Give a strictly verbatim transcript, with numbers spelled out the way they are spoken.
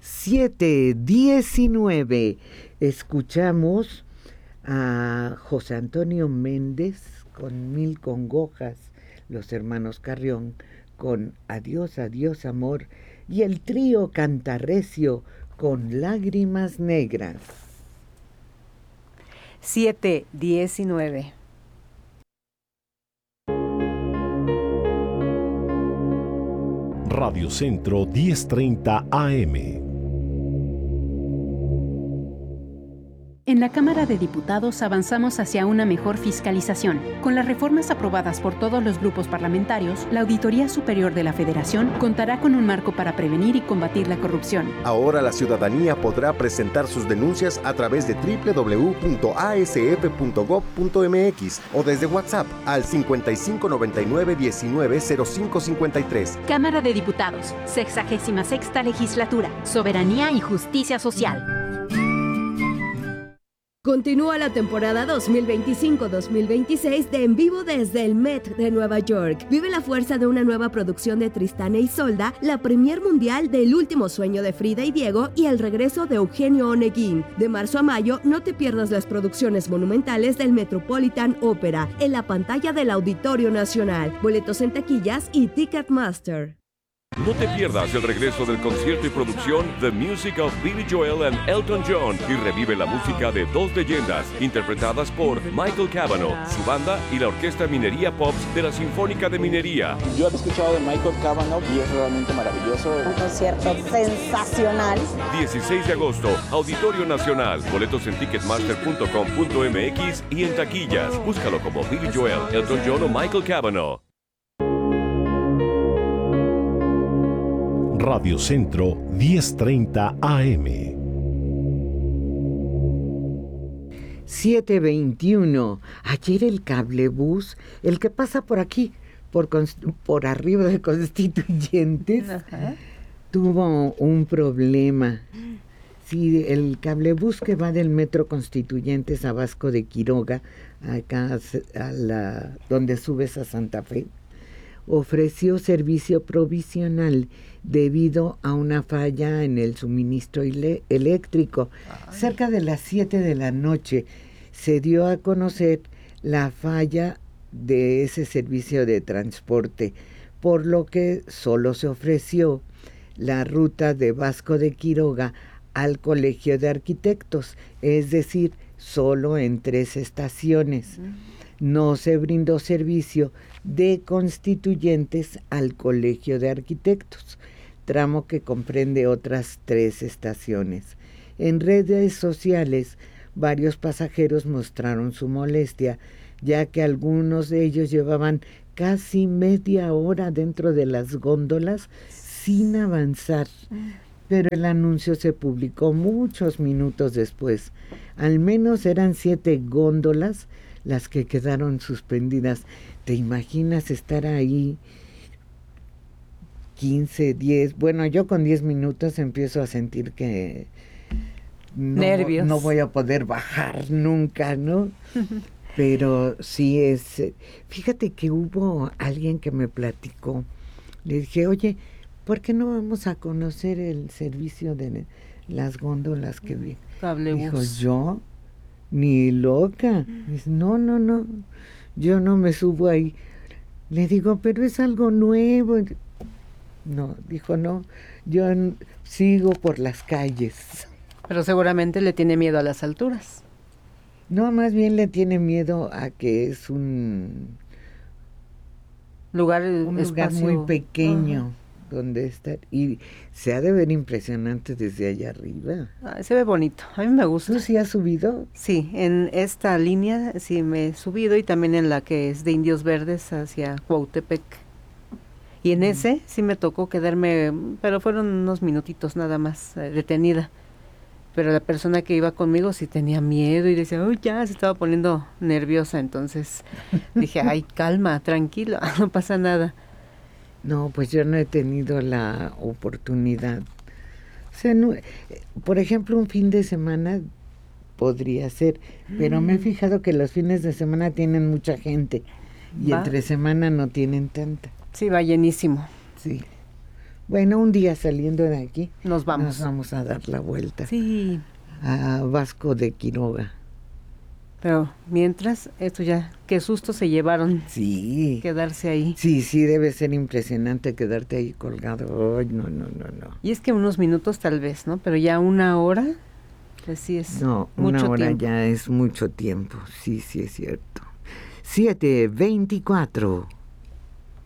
siete diecinueve. Escuchamos a José Antonio Méndez con Mil Congojas, los hermanos Carrión con Adiós, adiós amor, y el trío Cantarrecio con Lágrimas Negras. siete diecinueve. Radio Centro diez treinta A M. En la Cámara de Diputados avanzamos hacia una mejor fiscalización. Con las reformas aprobadas por todos los grupos parlamentarios, la Auditoría Superior de la Federación contará con un marco para prevenir y combatir la corrupción. Ahora la ciudadanía podrá presentar sus denuncias a través de doble u doble u doble u punto a s f punto gob punto m x o desde WhatsApp al cincuenta y cinco noventa y nueve diecinueve cero cinco cincuenta y tres. Cámara de Diputados, sexagésima sexta Legislatura, Soberanía y Justicia Social. Continúa la temporada dos mil veinticinco dos mil veintiséis de En Vivo desde el Met de Nueva York. Vive la fuerza de una nueva producción de Tristán e Isolda, la premier mundial de El último sueño de Frida y Diego y el regreso de Eugenio Oneguín. De marzo a mayo, no te pierdas las producciones monumentales del Metropolitan Opera en la pantalla del Auditorio Nacional. Boletos en taquillas y Ticketmaster. No te pierdas el regreso del concierto y producción The Music of Billy Joel and Elton John y revive la música de dos leyendas interpretadas por Michael Cavanaugh, su banda y la Orquesta Minería Pops de la Sinfónica de Minería. Yo he escuchado de Michael Cavanaugh y es realmente maravilloso. Un concierto sensacional. dieciséis de agosto, Auditorio Nacional. Boletos en ticketmaster punto com punto m x y en taquillas. Búscalo como Billy Joel, Elton John o Michael Cavanaugh. Radio Centro diez treinta A M. siete veintiuno. Ayer el cablebús, el que pasa por aquí, por, por arriba de Constituyentes, ajá, tuvo un problema. Sí, el cablebús que va del Metro Constituyentes a Vasco de Quiroga, acá a la, donde subes a Santa Fe, ofreció servicio provisional debido a una falla en el suministro ele- eléctrico. Ay. Cerca de las siete de la noche se dio a conocer la falla de ese servicio de transporte, por lo que solo se ofreció la ruta de Vasco de Quiroga al Colegio de Arquitectos, es decir, solo en tres estaciones. No se brindó servicio de Constituyentes al Colegio de Arquitectos, tramo que comprende otras tres estaciones. En redes sociales, varios pasajeros mostraron su molestia, ya que algunos de ellos llevaban casi media hora dentro de las góndolas sin avanzar. Pero el anuncio se publicó muchos minutos después. Al menos eran siete góndolas las que quedaron suspendidas. ¿Te imaginas estar ahí quince, diez? Bueno, yo con diez minutos empiezo a sentir que no, nervios. No voy a poder bajar nunca, ¿no? Pero sí es... Fíjate que hubo alguien que me platicó. Le dije, oye, ¿por qué no vamos a conocer el servicio de las góndolas que vi? Dijo, yo... Ni loca. Dice, no, no, no, yo no me subo ahí. Le digo, pero es algo nuevo. No, dijo, no, yo n- sigo por las calles. Pero seguramente le tiene miedo a las alturas. No, más bien le tiene miedo a que es un lugar, un lugar muy pequeño. Ajá. Donde está, y se ha de ver impresionante desde allá arriba. Ah, se ve bonito, a mí me gusta. ¿Tú sí has subido? Sí, en esta línea sí me he subido y también en la que es de Indios Verdes hacia Cuautepec. Y en mm. ese sí me tocó quedarme, pero fueron unos minutitos nada más, eh, detenida. Pero la persona que iba conmigo sí tenía miedo y decía, uy, ya se estaba poniendo nerviosa. Entonces dije, ay, calma, tranquilo, no pasa nada. No, pues yo no he tenido la oportunidad. O sea, no, por ejemplo, un fin de semana podría ser, pero mm. me he fijado que los fines de semana tienen mucha gente y va. Entre semana no tienen tanta. Sí, va llenísimo. Sí, Bueno, un día saliendo de aquí, nos vamos. Nos vamos a dar la vuelta. Sí. A Vasco de Quiroga. Pero mientras, esto ya, qué susto se llevaron. Sí. Quedarse ahí. Sí, sí, debe ser impresionante quedarte ahí colgado. Ay, no, no, no, no. Y es que unos minutos tal vez, ¿no? Pero ya una hora, pues sí es no, mucho una hora tiempo. Ya es mucho tiempo. Sí, sí es cierto. siete veinticuatro.